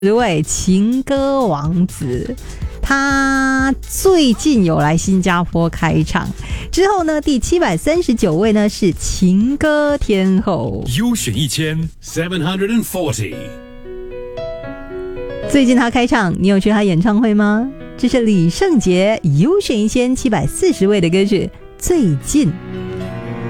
位情歌王子，他最近有来新加坡开唱。之后呢，第739位呢是情歌天后， 优选1740。 最近他开唱，你有去他演唱会吗？这是李圣杰优选1740位的歌曲《最近》。